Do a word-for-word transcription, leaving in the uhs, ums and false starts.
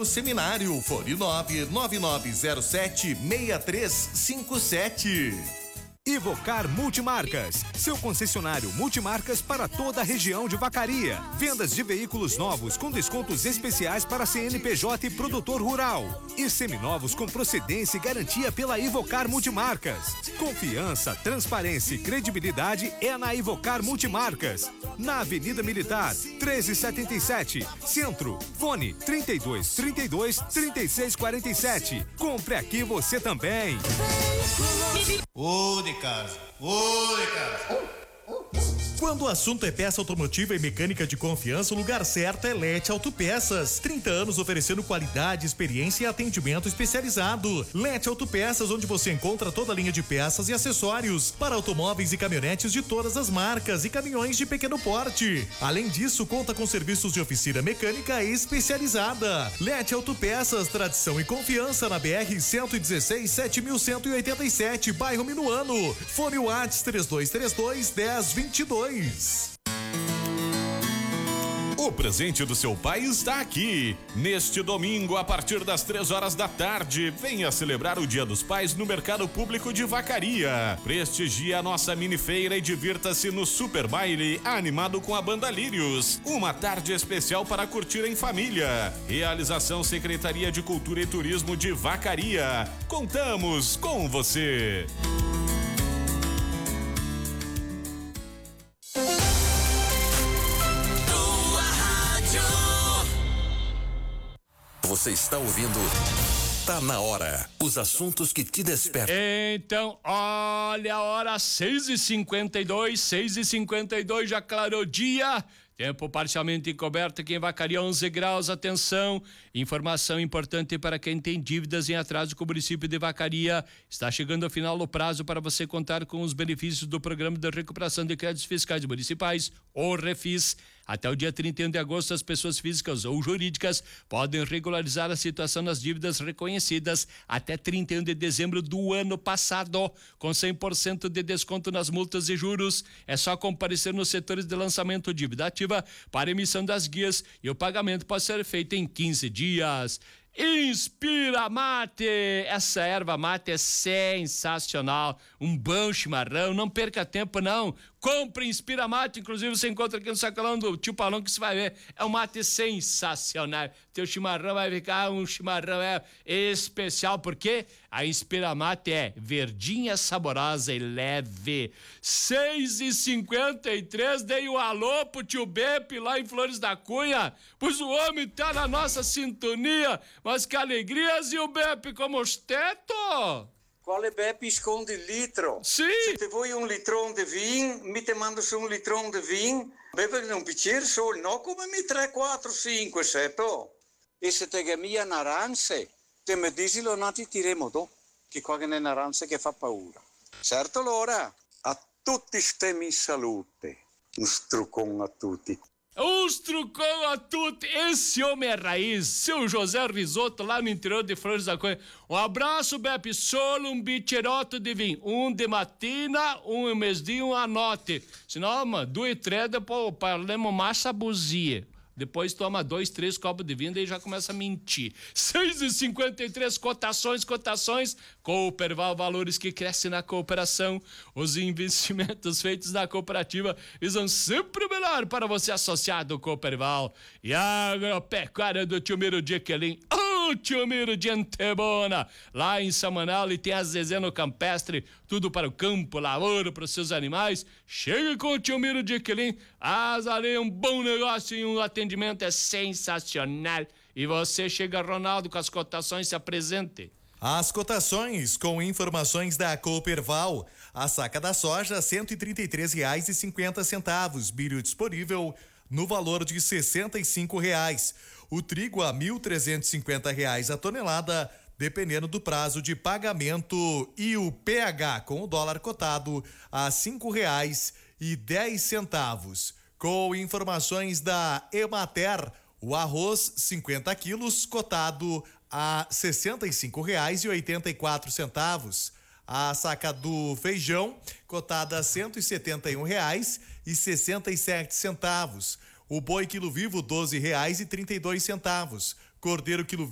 Novo Seminário. Fone nove nove nove zero sete seis três cinco sete. Ivocar Multimarcas, seu concessionário multimarcas para toda a região de Vacaria. Vendas de veículos novos com descontos especiais para C N P J e produtor rural. E seminovos com procedência e garantia pela Ivocar Multimarcas. Confiança, transparência e credibilidade é na Ivocar Multimarcas. Na Avenida Militar, treze e setenta e sete, Centro. Fone trinta e dois, trinta e dois, trinta e seis, quarenta e sete. Compre aqui você também. Ô de casa, ô de casa. Quando o assunto é peça automotiva e mecânica de confiança, o lugar certo é Lete Autopeças. trinta anos oferecendo qualidade, experiência e atendimento especializado. Lete Autopeças, onde você encontra toda a linha de peças e acessórios para automóveis e caminhonetes de todas as marcas e caminhões de pequeno porte. Além disso, conta com serviços de oficina mecânica especializada. Lete Autopeças, tradição e confiança na B R cento e dezesseis, sete mil cento e oitenta e sete, bairro Minuano. Fone WhatsApp três dois três dois, dez vinte e dois. O presente do seu pai está aqui. Neste domingo, a partir das três horas da tarde, venha celebrar o Dia dos Pais no Mercado Público de Vacaria. Prestigie a nossa mini feira e divirta-se no Super Baile, animado com a banda Lírios. Uma tarde especial para curtir em família. Realização Secretaria de Cultura e Turismo de Vacaria. Contamos com você. Você está ouvindo Tá na Hora, os assuntos que te despertam. Então, olha a hora, seis e cinquenta e dois, seis e cinquenta e dois, já clarou o dia. Tempo parcialmente encoberto aqui em Vacaria, onze graus, atenção, informação importante para quem tem dívidas em atraso com o município de Vacaria. Está chegando ao final o prazo para você contar com os benefícios do Programa de Recuperação de Créditos Fiscais Municipais, o Refis. Até o dia trinta e um de agosto, as pessoas físicas ou jurídicas podem regularizar a situação nas dívidas reconhecidas até trinta e um de dezembro do ano passado, com cem por cento de desconto nas multas e juros. É só comparecer nos setores de lançamento dívida ativa para emissão das guias e o pagamento pode ser feito em quinze dias. Inspira Mate, essa erva mate é sensacional, um bom chimarrão, não perca tempo não, compre Inspira Mate, inclusive você encontra aqui no sacolão do Tio Paulão que você vai ver, é um mate sensacional, teu chimarrão vai ficar um chimarrão é, especial, porque a Inspira Mate é verdinha, saborosa e leve. Seis e cinquenta e três, dei o um alô pro tio Beppe lá em Flores da Cunha, pois o homem tá na nossa sintonia. Mas que alegrias, e o Beppe como esteto? Qual é Beppe esconde litro? Sim. Se te vuoi um litrão de vinho, me te mando su um litrão de vinho, Beppe não piccere solo, no come mi tre, quattro, cinque, certo? E se te gamia naranze, te me disi lo nati tiremo do, che qua che ne naranze che fa paura. Certo allora, a tutti stemi salute, un strucon a tutti. Os trucão a tudo, esse homem é raiz, seu José Risotto lá no interior de Flores da Cunha. Um abraço, Beppe, solo um bicheroto de vinho, um de matina, um em mesdinho, um anote. Senão, mano, dois e três, depois parlemos massa buzia. Depois toma dois, três copos de vinho e já começa a mentir. seis e cinquenta e três, cotações, cotações. Cooperval, valores que crescem na cooperação. Os investimentos feitos na cooperativa visam sempre o melhor para você associado ao Cooperval. E a agropecuária do tio Miro de Quelim. Oh, tio Miro de Antebona. Lá em Samanal e tem a Zezé no Campestre. Tudo para o campo, lavoura, para os seus animais. Chega com o tio Miro de Quelim. Azarei um bom negócio e um atendimento é sensacional. E você chega, Ronaldo, com as cotações, se apresente. As cotações com informações da Cooperval. A saca da soja, cento e trinta e três reais e cinquenta centavos. Milho disponível no valor de sessenta e cinco reais. O trigo a mil trezentos e cinquenta reais a tonelada, dependendo do prazo de pagamento. E o P H com o dólar cotado a cinco reais e dez centavos. Com informações da Emater, o arroz cinquenta quilos cotado a sessenta e cinco reais e oitenta e quatro centavos. A saca do feijão cotada a cento e setenta e um reais e sessenta e sete centavos. O boi quilo vivo doze reais e trinta e dois centavos. Cordeiro quilo